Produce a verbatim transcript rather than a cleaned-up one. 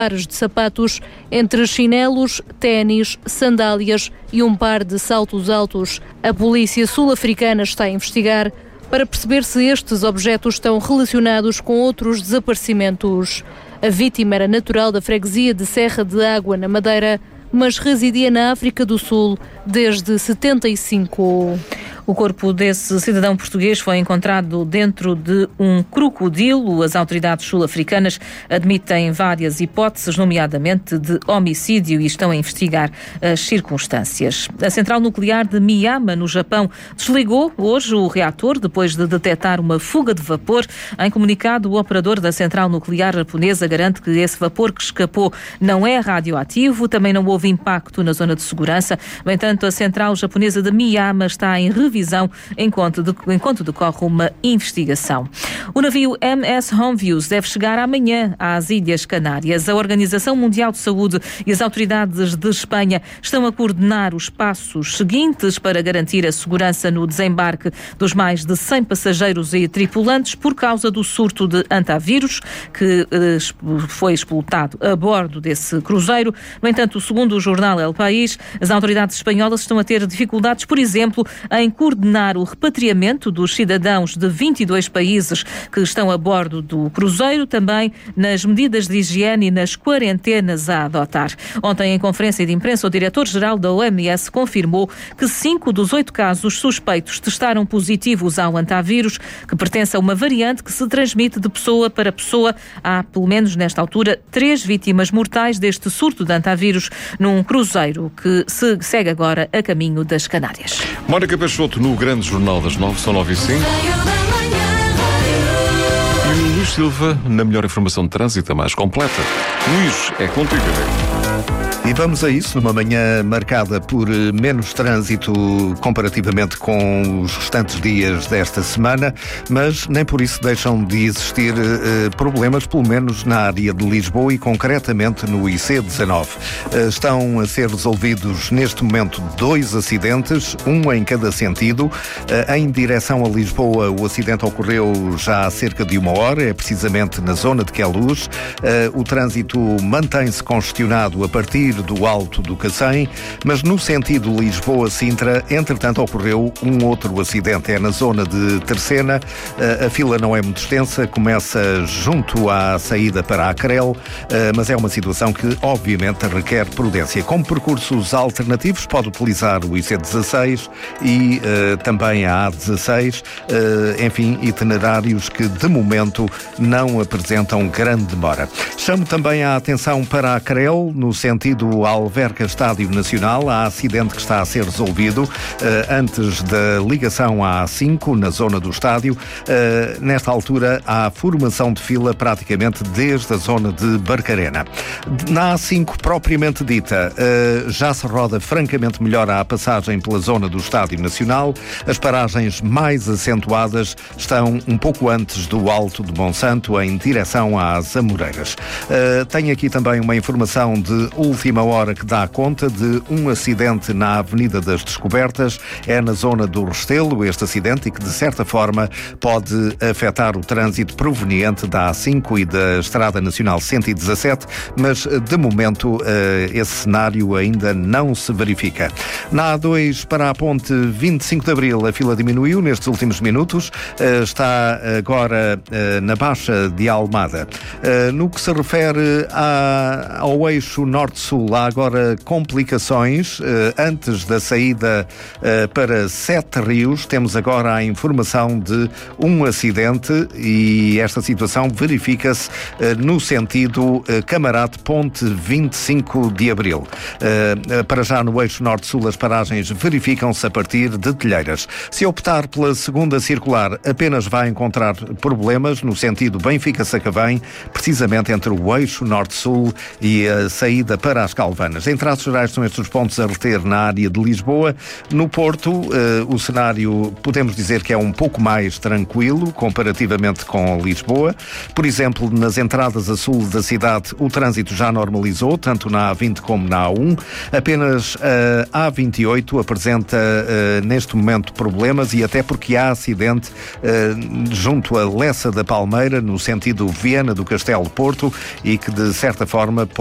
pares de sapatos, entre chinelos, ténis, sandálias e um par de saltos altos. A polícia sul-africana está a investigar para perceber se estes objetos estão relacionados com outros desaparecimentos. A vítima era natural da freguesia de Serra de Água, na Madeira, mas residia na África do Sul desde setenta e cinco. O corpo desse cidadão português foi encontrado dentro de um crocodilo. As autoridades sul-africanas admitem várias hipóteses, nomeadamente de homicídio, e estão a investigar as circunstâncias. A central nuclear de Miyama, no Japão, desligou hoje o reator depois de detectar uma fuga de vapor. Em comunicado, o operador da central nuclear japonesa garante que esse vapor que escapou não é radioativo, também não houve impacto na zona de segurança. No entanto, a central japonesa de Miyama está em revisão enquanto, de, enquanto decorre uma investigação. O navio M S Homeview's deve chegar amanhã às Ilhas Canárias. A Organização Mundial de Saúde e as autoridades de Espanha estão a coordenar os passos seguintes para garantir a segurança no desembarque dos mais de cem passageiros e tripulantes por causa do surto de antavírus que eh, foi explotado a bordo desse cruzeiro. No entanto, segundo o jornal El País, as autoridades espanholas estão a ter dificuldades, por exemplo, em coordenar o repatriamento dos cidadãos de vinte e dois países que estão a bordo do cruzeiro, também nas medidas de higiene e nas quarentenas a adotar. Ontem, em conferência de imprensa, o diretor-geral da O M S confirmou que cinco dos oito casos suspeitos testaram positivos ao antavírus, que pertence a uma variante que se transmite de pessoa para pessoa. Há, pelo menos nesta altura, três vítimas mortais deste surto de antavírus num cruzeiro que se segue agora a caminho das Canárias. Mónica Peixoto no Grande Jornal das Nove, são nove e cinco. E o Luís Silva na melhor informação de trânsito, a mais completa. Luís, é contigo. E vamos a isso, numa manhã marcada por menos trânsito comparativamente com os restantes dias desta semana, mas nem por isso deixam de existir uh, problemas, pelo menos na área de Lisboa e concretamente no I C dezanove. Uh, estão a ser resolvidos neste momento dois acidentes, um em cada sentido. Uh, em direção a Lisboa, o acidente ocorreu já há cerca de uma hora, é precisamente na zona de Queluz. Uh, o trânsito mantém-se congestionado a partir do Alto do Cacém, mas no sentido Lisboa-Sintra, entretanto, ocorreu um outro acidente. É na zona de Terceira. A fila não é muito extensa, começa junto à saída para a Crel, mas é uma situação que, obviamente, requer prudência. Como percursos alternativos, pode utilizar o I C dezasseis e uh, também a A dezasseis, uh, enfim, itinerários que, de momento, não apresentam grande demora. Chamo também a atenção para a Crel, no sentido Alverca Estádio Nacional. Há acidente que está a ser resolvido uh, antes da ligação à A cinco, na zona do estádio. Uh, nesta altura, há formação de fila praticamente desde a zona de Barcarena. Na A cinco, propriamente dita, uh, já se roda francamente melhor à passagem pela zona do Estádio Nacional. As paragens mais acentuadas estão um pouco antes do Alto de Monsanto, em direção às Amoreiras. Uh, tenho aqui também uma informação de última hora que dá conta de um acidente na Avenida das Descobertas. É na zona do Restelo este acidente e que, de certa forma, pode afetar o trânsito proveniente da A cinco e da Estrada Nacional cento e dezassete, mas, de momento, esse cenário ainda não se verifica. Na A dois, para a ponte vinte e cinco de Abril, a fila diminuiu nestes últimos minutos. Está agora na Baixa de Almada. No que se refere ao eixo norte-sul, há agora complicações uh, antes da saída uh, para Sete Rios. Temos agora a informação de um acidente e esta situação verifica-se uh, no sentido uh, Camarate Ponte vinte e cinco de Abril. Uh, uh, para já no eixo norte-sul as paragens verificam-se a partir de Telheiras. Se optar pela segunda circular, apenas vai encontrar problemas no sentido Benfica-Sacavém, precisamente entre o eixo norte-sul e a saída para as Calvanas. Em traços gerais, são estes os pontos a reter na área de Lisboa. No Porto, uh, o cenário podemos dizer que é um pouco mais tranquilo comparativamente com Lisboa. Por exemplo, nas entradas a sul da cidade, o trânsito já normalizou, tanto na A vinte como na A um. Apenas a A vinte e oito apresenta uh, neste momento problemas, e até porque há acidente uh, junto a Lessa da Palmeira, Madeira, no sentido Viana do Castelo Porto, e que de certa forma